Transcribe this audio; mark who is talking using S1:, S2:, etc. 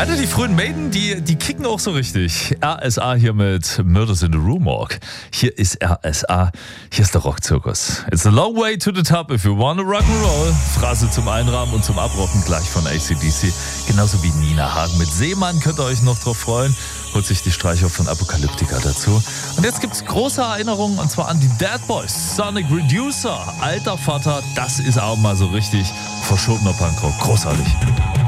S1: Alter, die frühen Maiden, die kicken auch so richtig. RSA hier mit Murders in the Rue Morgue. Hier ist RSA, hier ist der Rockzirkus. It's a long way to the top if you wanna rock'n'roll. Phrase zum Einrahmen und zum Abrocken gleich von AC/DC. Genauso wie Nina Hagen mit Seemann, könnt ihr euch noch drauf freuen. Holt sich die Streicher von Apocalyptica dazu. Und jetzt gibt's große Erinnerungen, und zwar an die Dead Boys. Sonic Reducer, alter Vater, das ist auch mal so richtig verschobener Punkrock. Großartig.